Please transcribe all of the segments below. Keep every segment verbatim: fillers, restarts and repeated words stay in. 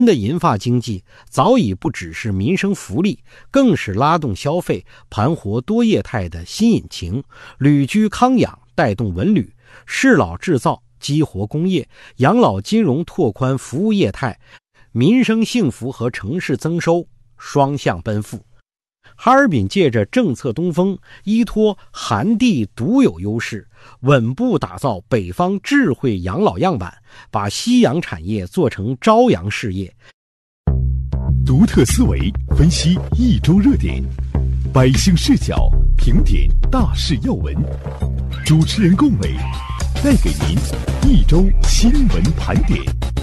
的银发经济早已不只是民生福利，更是拉动消费、盘活多业态的新引擎。旅居康养带动文旅，适老制造激活工业，养老金融拓宽服务业态，民生幸福和城市增收双向奔赴。哈尔滨借着政策东风，依托韩地独有优势，稳步打造北方智慧养老样板，把夕阳产业做成朝阳事业。 独特思维分析一周热点，百姓视角评点大事要闻，主持人龚伟带给您一周新闻盘点。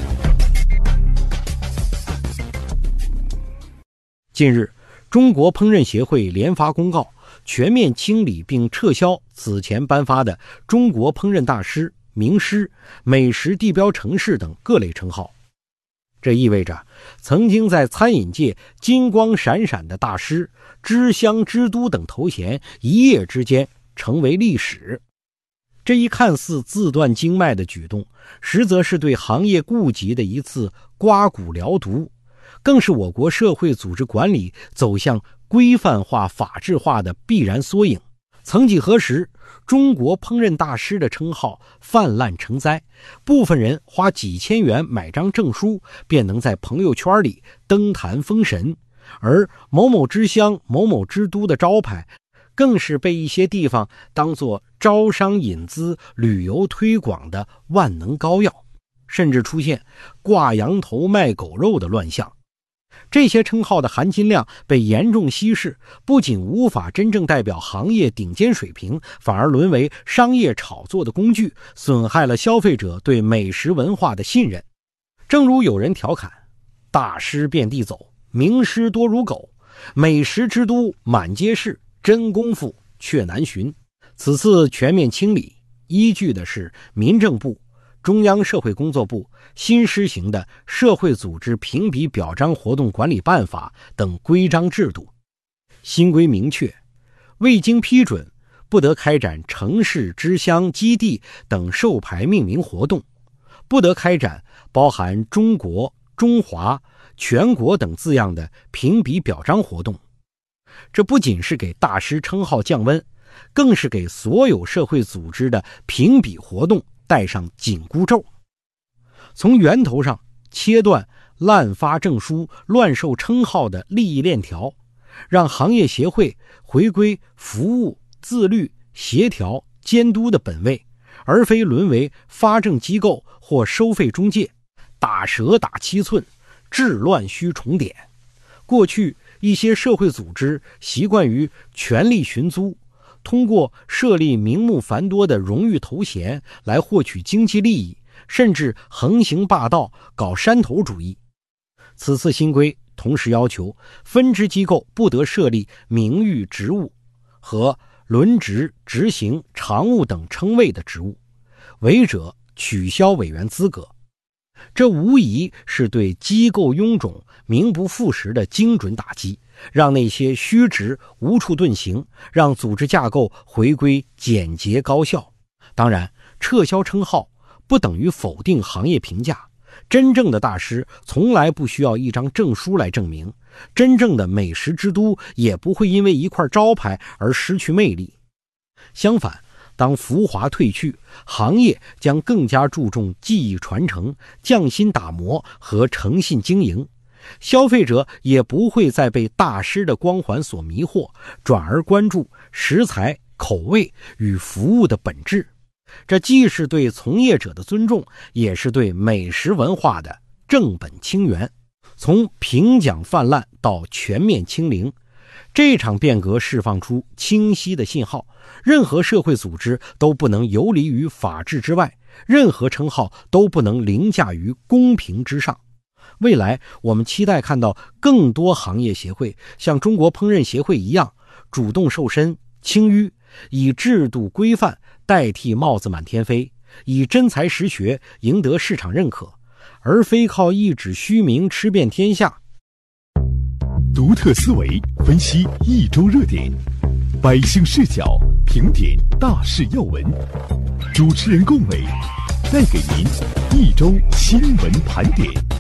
近日，中国烹饪协会联发公告，全面清理并撤销此前颁发的中国烹饪大师、名师、美食地标城市等各类称号。这意味着曾经在餐饮界金光闪闪的大师、知乡之都等头衔一夜之间成为历史。这一看似自断经脉的举动，实则是对行业痼疾的一次刮骨疗毒，更是我国社会组织管理走向规范化、法治化的必然缩影。曾几何时，中国烹饪大师的称号泛滥成灾，部分人花几千元买张证书，便能在朋友圈里登坛封神，而某某之乡、某某之都的招牌，更是被一些地方当作招商引资、旅游推广的万能膏药，甚至出现挂羊头卖狗肉的乱象。这些称号的含金量被严重稀释，不仅无法真正代表行业顶尖水平，反而沦为商业炒作的工具，损害了消费者对美食文化的信任。正如有人调侃，大师遍地走，名师多如狗，美食之都满街是，真功夫却难寻。此次全面清理依据的是民政部、中央社会工作部新施行的社会组织评比表彰活动管理办法等规章制度。新规明确，未经批准不得开展城市、支乡、基地等授牌命名活动，不得开展包含中国、中华、全国等字样的评比表彰活动。这不仅是给大师称号降温，更是给所有社会组织的评比活动带上紧箍咒，从源头上切断滥发证书、乱授称号的利益链条，让行业协会回归服务、自律、协调、监督的本位，而非沦为发证机构或收费中介，打蛇打七寸，治乱须重点。过去一些社会组织习惯于权力寻租，通过设立名目繁多的荣誉头衔来获取经济利益，甚至横行霸道，搞山头主义。此次新规同时要求分支机构不得设立名誉职务和轮值、执行、常务等称谓的职务，违者取消委员资格。这无疑是对机构臃肿、名不副实的精准打击，让那些虚职无处遁形，让组织架构回归简洁高效。当然，撤销称号不等于否定行业评价，真正的大师从来不需要一张证书来证明，真正的美食之都也不会因为一块招牌而失去魅力。相反，当浮华褪去，行业将更加注重技艺传承、匠心打磨和诚信经营，消费者也不会再被大师的光环所迷惑，转而关注食材、口味与服务的本质。这既是对从业者的尊重，也是对美食文化的正本清源。从评奖泛滥到全面清零，这场变革释放出清晰的信号，任何社会组织都不能游离于法治之外，任何称号都不能凌驾于公平之上。未来我们期待看到更多行业协会像中国烹饪协会一样，主动瘦身清淤，以制度规范代替帽子满天飞，以真才实学赢得市场认可，而非靠一纸虚名吃遍天下。 独特思维分析一周热点，百姓视角评点大事要闻，主持人龚伟带给您一周新闻盘点。